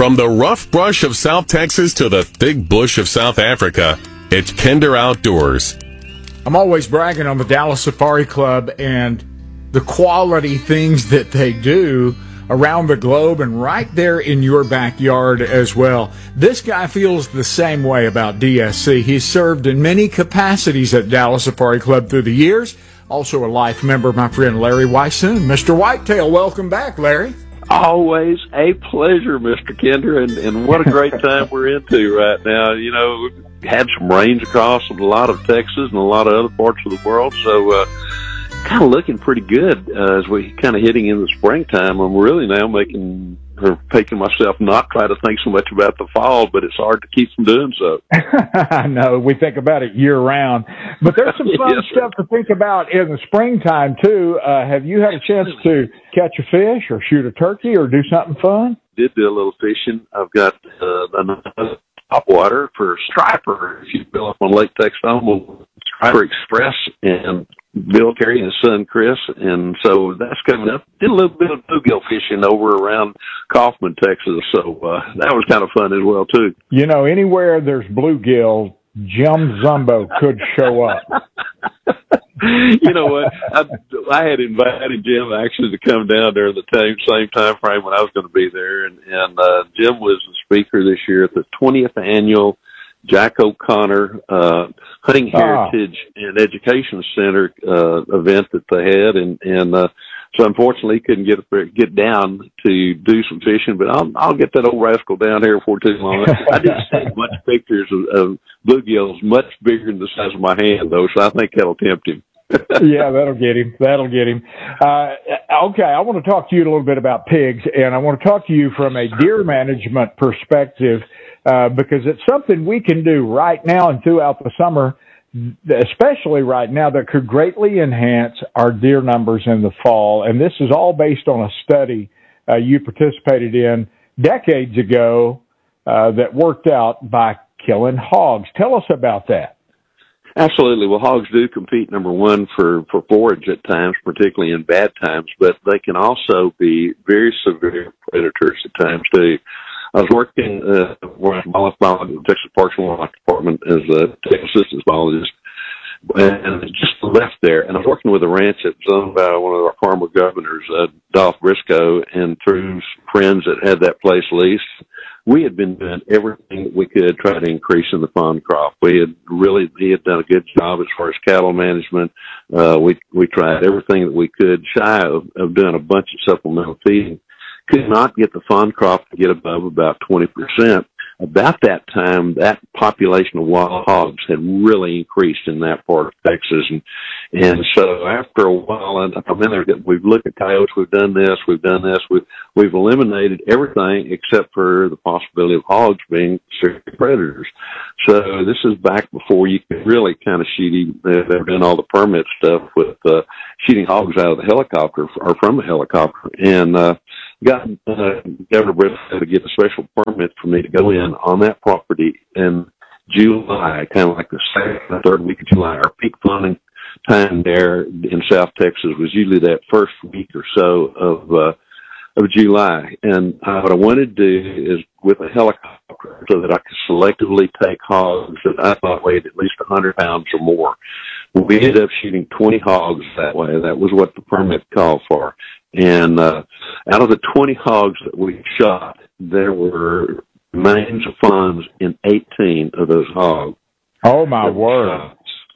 From the rough brush of South Texas to the thick bush of South Africa, it's Pender Outdoors. I'm always bragging on the Dallas Safari Club and the quality things that they do around the globe and right there in your backyard as well. This guy feels the same way about DSC. He's served in many capacities at Dallas Safari Club through the years. Also a life member, my friend Larry Weishuhn. Mr. Whitetail, welcome back, Larry. Always a pleasure, Mr. Kinder, and what a great time we're into right now. You know, we've had some rains across a lot of Texas and a lot of other parts of the world, so kind of looking pretty good as we kind of hitting in the springtime. I'm really now making myself not try to think so much about the fall, but it's hard to keep from doing so. I know. We think about it year round. But there's some fun Yes, stuff to think about in the springtime, too. Have you had a chance to catch a fish or shoot a turkey or do something fun? Did do a little fishing. I've got another top water for striper. If you bill up on Lake Texoma, Striper Express, and Bill Carey and his son Chris, and so that's coming up. Did a little bit of bluegill fishing over around Kaufman, Texas, so that was kind of fun as well too. You know, anywhere there's bluegill, Jim Zumbo could show up. You know what? I had invited Jim actually to come down there at the same time frame when I was going to be there, and Jim was the speaker this year at the 20th annual Jack O'Connor Hunting Heritage and Education Center event that they had, and so unfortunately he couldn't get down to do some fishing, but I'll get that old rascal down here before too long. I did see a bunch of pictures of bluegills much bigger than the size of my hand, though, so I think that'll tempt him. Yeah, that'll get him. Okay, I want to talk to you a little bit about pigs, and I want to talk to you from a deer management perspective, because it's something we can do right now and throughout the summer, especially right now, that could greatly enhance our deer numbers in the fall. And this is all based on a study you participated in decades ago that worked out by killing hogs. Tell us about that. Absolutely. Well, hogs do compete, number one, for forage at times, particularly in bad times, but they can also be very severe predators at times, too. I was working with the Texas Parks and Wildlife Department as a technical assistance biologist, and just left there. And I was working with a ranch that was owned by one of our former governors, Dolph Briscoe, and through friends that had that place leased, we had been doing everything that we could to try to increase in the fawn crop. He had done a good job as far as cattle management. We tried everything that we could, shy of doing a bunch of supplemental feeding. Could not get the fawn crop to get above about 20%. About that time, that population of wild hogs had really increased in that part of Texas. And so after a while, we've looked at coyotes, we've done this, we've eliminated everything except for the possibility of hogs being serious predators. So this is back before you could really kind of shoot. They were doing all the permit stuff with shooting hogs out of the helicopter or from a helicopter. And got Governor Briscoe to get a special permit for me to go in on that property in July, kind of like the second or third week of July. Our peak fawning time there in South Texas was usually that first week or so of July. And what I wanted to do is with a helicopter so that I could selectively take hogs that I thought weighed at least 100 pounds or more. We ended up shooting 20 hogs that way. That was what the permit called for. And out of the 20 hogs that we shot, there were remains of fawns in 18 of those hogs. Oh, my word.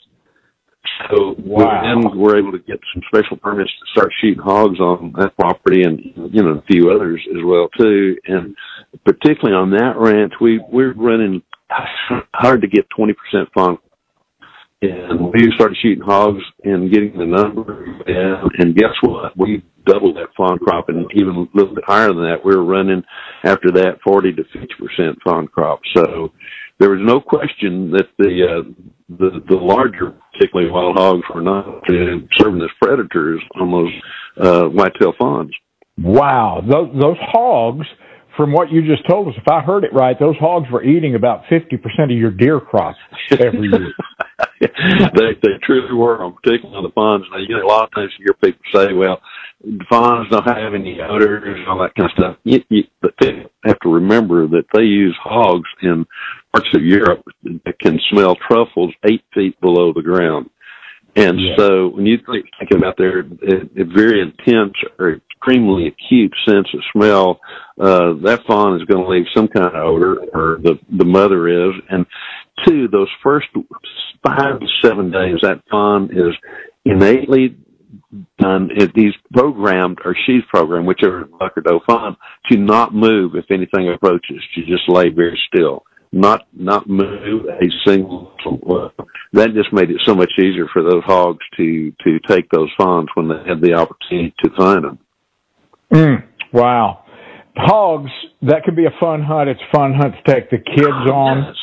So we're able to get some special permits to start shooting hogs on that property and, a few others as well, too. And particularly on that ranch, we're running hard to get 20% fawn. And we started shooting hogs and getting the number down. And guess what? We doubled that fawn crop, and even a little bit higher than that. We were running after that 40 to 50% fawn crop. So there was no question that the larger, particularly wild hogs, were not serving as predators on those whitetail fawns. Wow, those hogs. From what you just told us, if I heard it right, those hogs were eating about 50% of your deer crop every year. They truly were, particularly on the fawns. Now, a lot of times you hear people say, well, the fawns don't have any odors and all that kind of stuff. But they have to remember that they use hogs in parts of Europe that can smell truffles 8 feet below the ground. And so when you think about their very intense or extremely acute sense of smell, that fawn is going to leave some kind of odor, or the mother is. And two, those first 5 to 7 days, that fawn is innately done. He's programmed, or she's programmed, whichever buck or doe fawn, to not move if anything approaches, to just lay very still. Not move a single. That just made it so much easier for those hogs to take those fawns when they had the opportunity to find them. Wow. Hogs, that could be a fun hunt. It's a fun hunt to take the kids on,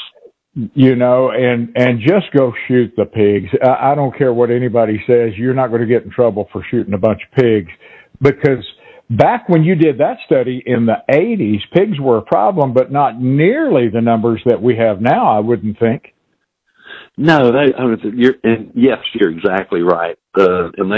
and just go shoot the pigs. I don't care what anybody says. You're not going to get in trouble for shooting a bunch of pigs, because back when you did that study in the 80s, pigs were a problem, but not nearly the numbers that we have now, I wouldn't think. No, you're exactly right. And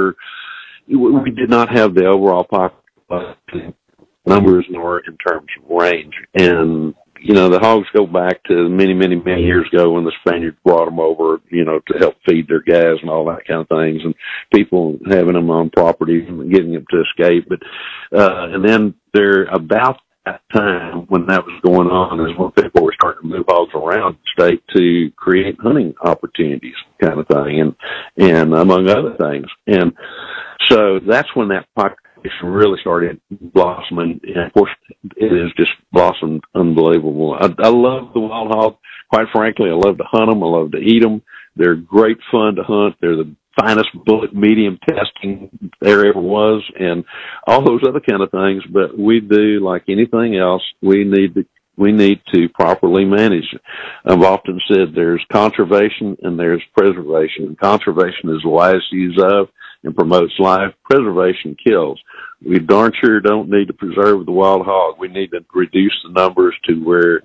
we did not have the overall population numbers nor in terms of range. And, the hogs go back to many, many, many years ago when the Spaniards brought them over, to help feed their guys and all that kind of things, and people having them on property and getting them to escape. But, and then they're about that time when that was going on is when people were starting to move hogs around the state to create hunting opportunities, kind of thing, and among other things. And so that's when that population really started blossoming, and of course it has just blossomed unbelievable. I love the wild hog. Quite frankly, I love to hunt them. I love to eat them. They're great fun to hunt. They're the finest bullet medium testing there ever was, and all those other kind of things. But we do, like anything else, we need to properly manage it. I've often said there's conservation and there's preservation. And conservation is the wise use of and promotes life. Preservation kills. We darn sure don't need to preserve the wild hog. We need to reduce the numbers to where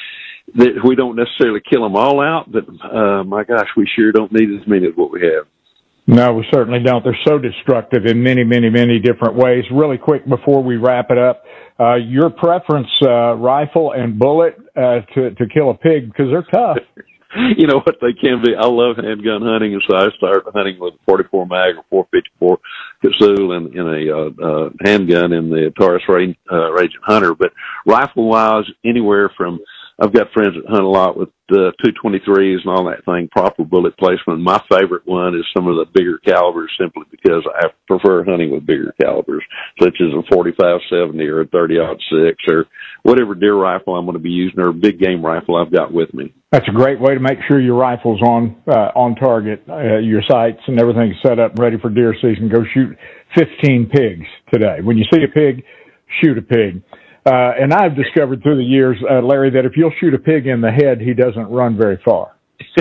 we don't necessarily kill them all out, but my gosh, we sure don't need as many as what we have. No, we certainly don't. They're so destructive in many, many, many different ways. Really quick before we wrap it up, your preference, rifle and bullet to kill a pig, because they're tough. You know what, they can be. I love handgun hunting, and so I started hunting with a 44 mag or 454 Casull and in a handgun in the Taurus Raging Hunter. But rifle-wise, anywhere from, I've got friends that hunt a lot with 223s and all that thing, proper bullet placement. My favorite one is some of the bigger calibers, simply because I prefer hunting with bigger calibers, such as a 45-70 or a 30-06 or whatever deer rifle I'm going to be using, or a big game rifle I've got with me. That's a great way to make sure your rifle's on target, your sights and everything's set up and ready for deer season. Go shoot 15 pigs today. When you see a pig, shoot a pig. And I've discovered through the years, Larry, that if you'll shoot a pig in the head, he doesn't run very far.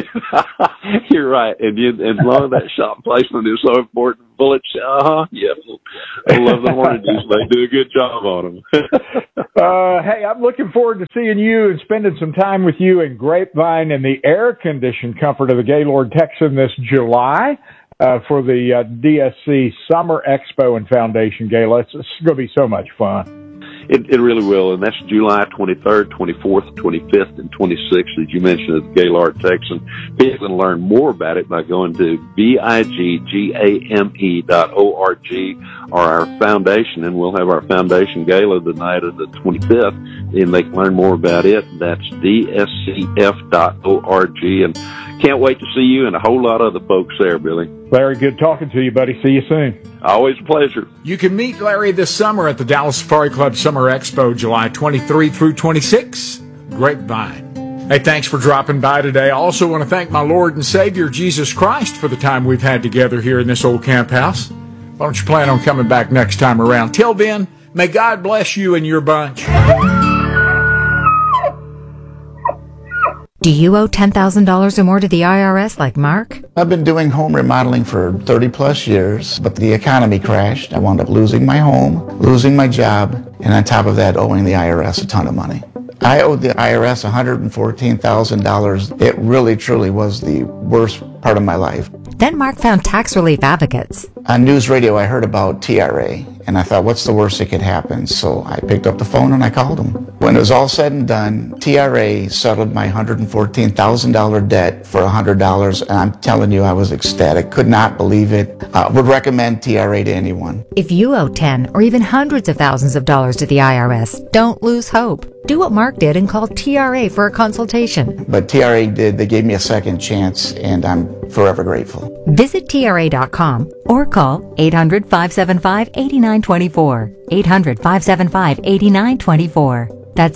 You're right. And as long as that shot placement is so important, bullets, yes. I love the Hornets. They do a good job on them. Hey, I'm looking forward to seeing you and spending some time with you in Grapevine in the air-conditioned comfort of the Gaylord Texan this July for the DSC Summer Expo and Foundation Gala. It's going to be so much fun. It really will, and that's July 23rd, 24th, 25th, and 26th, as you mentioned, at the Gaylord Texan. People can learn more about it by going to biggame.org or our foundation, and we'll have our foundation gala the night of the 25th, and they can learn more about it. That's dscf.org, and can't wait to see you and a whole lot of other folks there, Billy. Larry, good talking to you, buddy. See you soon. Always a pleasure. You can meet Larry this summer at the Dallas Safari Club Summer Expo, July 23 through 26. Grapevine. Hey, thanks for dropping by today. I also want to thank my Lord and Savior, Jesus Christ, for the time we've had together here in this old camp house. Why don't you plan on coming back next time around? Till then, may God bless you and your bunch. Do you owe $10,000 or more to the IRS like Mark? I've been doing home remodeling for 30 plus years, but the economy crashed. I wound up losing my home, losing my job, and on top of that, owing the IRS a ton of money. I owed the IRS $114,000. It really, truly was the worst part of my life. Then Mark found tax relief advocates. On news radio, I heard about TRA, and I thought, what's the worst that could happen? So I picked up the phone and I called them. When it was all said and done, TRA settled my $114,000 debt for $100, and I'm telling you, I was ecstatic. Could not believe it. Would recommend TRA to anyone. If you owe 10 or even hundreds of thousands of dollars to the IRS, don't lose hope. Do what Mark did and call TRA for a consultation. But TRA did. They gave me a second chance, and I'm forever grateful. Visit TRA.com or call 800-575-8924. 800-575-8924. That's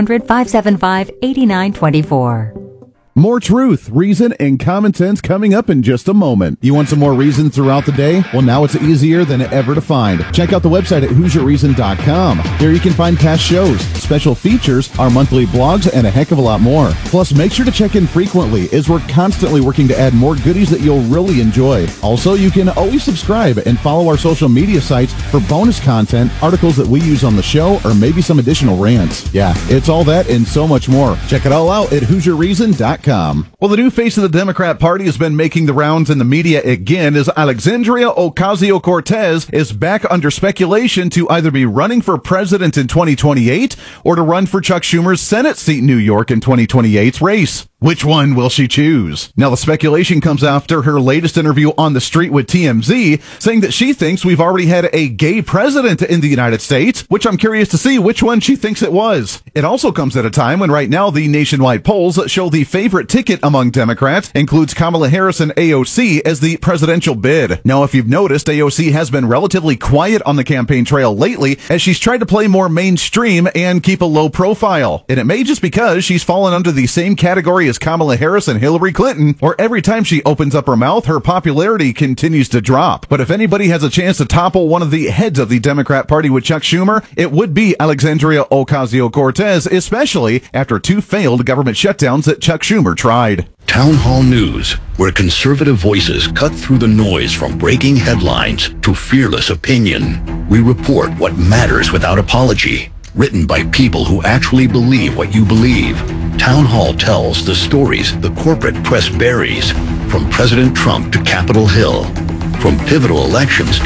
800-575-8924. More truth, reason, and common sense coming up in just a moment. You want some more reason throughout the day? Well, now it's easier than ever to find. Check out the website at who'syourreason.com. Here you can find past shows, special features, our monthly blogs, and a heck of a lot more. Plus, make sure to check in frequently as we're constantly working to add more goodies that you'll really enjoy. Also, you can always subscribe and follow our social media sites for bonus content, articles that we use on the show, or maybe some additional rants. Yeah, it's all that and so much more. Check it all out at who'syourreason.com. Well, the new face of the Democrat Party has been making the rounds in the media again as Alexandria Ocasio-Cortez is back under speculation to either be running for president in 2028 or to run for Chuck Schumer's Senate seat in New York in 2028's race. Which one will she choose? Now, the speculation comes after her latest interview on the street with TMZ, saying that she thinks we've already had a gay president in the United States, which I'm curious to see which one she thinks it was. It also comes at a time when right now the nationwide polls show the favorite ticket among Democrats includes Kamala Harris and AOC as the presidential bid. Now, if you've noticed, AOC has been relatively quiet on the campaign trail lately as she's tried to play more mainstream and keep a low profile. And it may just because she's fallen under the same category as Kamala Harris and Hillary Clinton, where every time she opens up her mouth, her popularity continues to drop. But if anybody has a chance to topple one of the heads of the Democrat Party with Chuck Schumer, it would be Alexandria Ocasio-Cortez, especially after 2 failed government shutdowns that Chuck Schumer tried. Town Hall News, where conservative voices cut through the noise from breaking headlines to fearless opinion. We report what matters without apology. Written by people who actually believe what you believe. Town Hall tells the stories the corporate press buries, from President Trump to Capitol Hill, from pivotal elections